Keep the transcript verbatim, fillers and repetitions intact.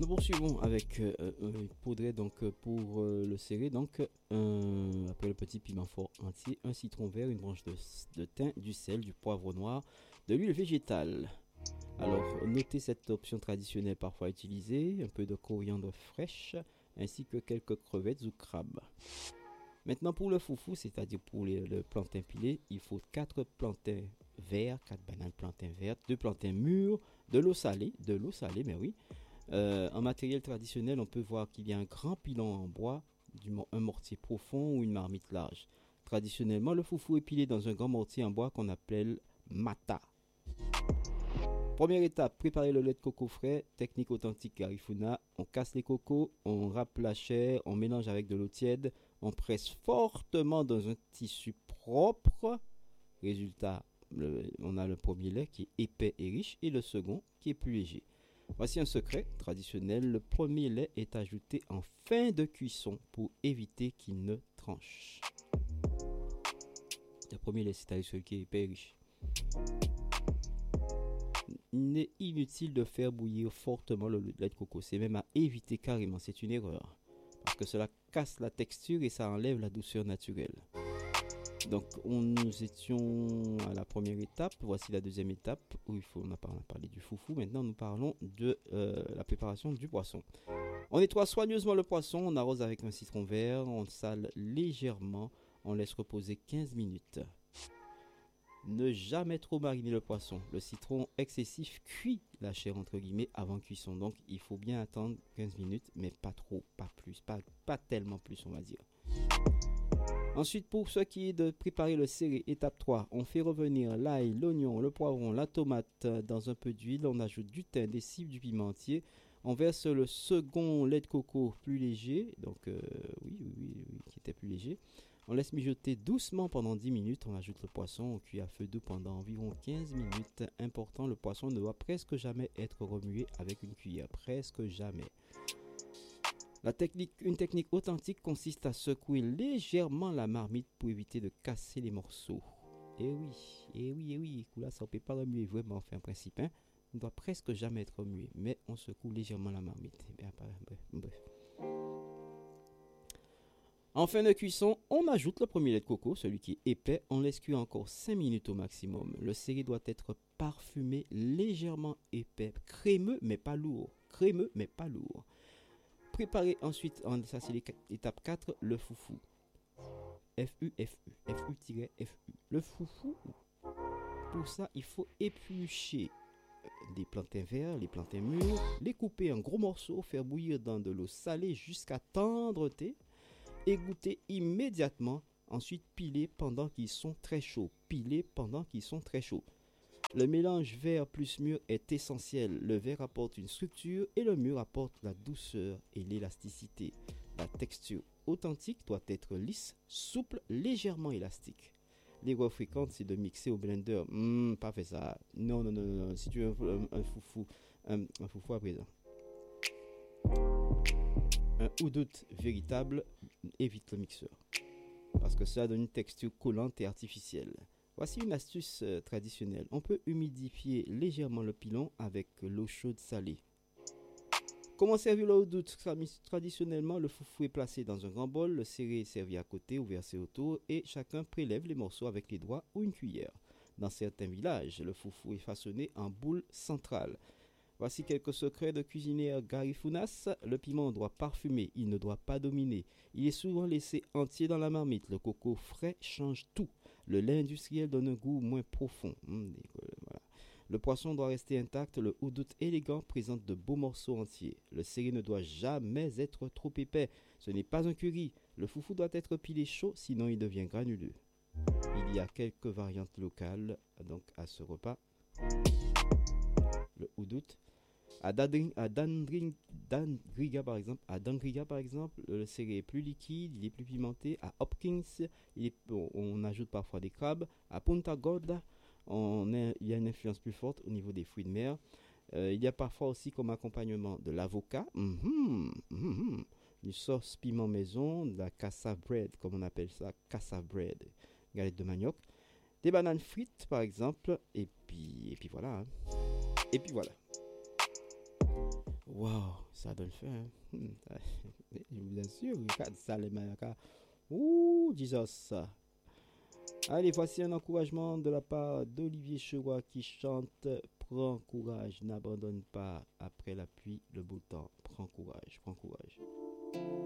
Nous poursuivons avec euh, euh, il faudrait donc euh, pour euh, le serrer donc euh, après le petit piment fort entier, un citron vert, une branche de, de thym, du sel, du poivre noir, de l'huile végétale. Alors notez cette option traditionnelle parfois utilisée, un peu de coriandre fraîche ainsi que quelques crevettes ou crabes. Maintenant pour le foufou, c'est-à-dire pour les- le plantain pilé, il faut quatre plantains verts, quatre bananes plantains vertes, deux plantains mûrs, de l'eau salée, de l'eau salée, mais oui. Euh, en matériel traditionnel, on peut voir qu'il y a un grand pilon en bois, du mo- un mortier profond ou une marmite large. Traditionnellement, le foufou est pilé dans un grand mortier en bois qu'on appelle mata. Première étape, préparer le lait de coco frais, technique authentique Garifuna. On casse les cocos, on râpe la chair, on mélange avec de l'eau tiède, on presse fortement dans un tissu propre. Résultat, le- on a le premier lait qui est épais et riche et le second qui est plus léger. Voici un secret traditionnel, le premier lait est ajouté en fin de cuisson pour éviter qu'il ne tranche. Le premier lait, c'est-à-dire celui qui est épais et riche. Il est inutile de faire bouillir fortement le lait de coco. C'est même à éviter carrément. C'est une erreur. Parce que cela casse la texture et ça enlève la douceur naturelle. Donc, on, nous étions à la première étape. Voici la deuxième étape où il faut, on a, par- on a parlé du foufou. Maintenant, nous parlons de euh, la préparation du poisson. On nettoie soigneusement le poisson. On arrose avec un citron vert. On sale légèrement. On laisse reposer quinze minutes. Ne jamais trop mariner le poisson. Le citron excessif cuit la chair entre guillemets avant cuisson. Donc il faut bien attendre quinze minutes, mais pas trop, pas plus, pas, pas tellement plus on va dire. Ensuite, pour ce qui est de préparer le serré, étape trois, on fait revenir l'ail, l'oignon, le poivron, la tomate dans un peu d'huile. On ajoute du thym, des cives, du pimentier. On verse le second lait de coco plus léger, donc euh, oui, oui, oui, oui, qui était plus léger. On laisse mijoter doucement pendant dix minutes. On ajoute le poisson. On cuit à feu doux pendant environ quinze minutes. Important, le poisson ne doit presque jamais être remué avec une cuillère. Presque jamais. La technique, une technique authentique consiste à secouer légèrement la marmite pour éviter de casser les morceaux. Et oui, et oui, et oui. Là, ça ne peut pas remuer vraiment, enfin, en principe. Hein. Il ne doit presque jamais être remué. Mais on secoue légèrement la marmite. Et bien, bref, bref. En fin de cuisson, on ajoute le premier lait de coco, celui qui est épais. On laisse cuire encore cinq minutes au maximum. Le serré doit être parfumé, légèrement épais, crémeux mais pas lourd. Crémeux mais pas lourd. Préparez ensuite, ça c'est l'étape quatre, le foufou. F U F U, F U-F U. Le foufou, pour ça, il faut éplucher des plantains verts, les plantains mûrs, les couper en gros morceaux, faire bouillir dans de l'eau salée jusqu'à tendreté. Égoutter immédiatement, ensuite piler pendant qu'ils sont très chauds. Piler pendant qu'ils sont très chauds. Le mélange vert plus mûr est essentiel. Le vert apporte une structure et le mûr apporte la douceur et l'élasticité. La texture authentique doit être lisse, souple, légèrement élastique. L'erreur fréquente, c'est de mixer au blender. Hum, pas fait ça. Non, non, non, non. Si tu veux un, un, un foufou, un, un foufou à présent. Un houdoute véritable, évite le mixeur. Parce que cela donne une texture collante et artificielle. Voici une astuce euh, traditionnelle. On peut humidifier légèrement le pilon avec l'eau chaude salée. Comment servir le houdoute? Traditionnellement, le foufou est placé dans un grand bol, le serré est servi à côté ou versé autour et chacun prélève les morceaux avec les doigts ou une cuillère. Dans certains villages, le foufou est façonné en boule centrale. Voici quelques secrets de cuisinière Garifounas. Le piment doit parfumer, il ne doit pas dominer. Il est souvent laissé entier dans la marmite. Le coco frais change tout. Le lait industriel donne un goût moins profond. Mmh, voilà. Le poisson doit rester intact. Le houdoute élégant présente de beaux morceaux entiers. Le serré ne doit jamais être trop épais. Ce n'est pas un curry. Le foufou doit être pilé chaud, sinon il devient granuleux. Il y a quelques variantes locales donc à ce repas. Le houdoute. À, Dadring, à Dandring, Dandriga par exemple, à Dangriga par exemple, le serré est plus liquide, il est plus pimenté. À Hopkins, il est, on, on ajoute parfois des crabes. À Punta Gorda, on est, il y a une influence plus forte au niveau des fruits de mer. Euh, il y a parfois aussi comme accompagnement de l'avocat, mm-hmm, mm-hmm, du sauce piment maison, de la cassave bread, comme on appelle ça, cassave bread, galette de manioc, des bananes frites par exemple, et puis, et puis voilà. Hein. Et puis voilà. Waouh, ça donne faim. Hein. Hmm, Je vous assure, regarde ça, les mayaka. Ouh, Jesus. Allez, voici un encouragement de la part d'Olivier Cheroy qui chante Prends courage, n'abandonne pas après la pluie, le beau temps. Prends courage, prends courage.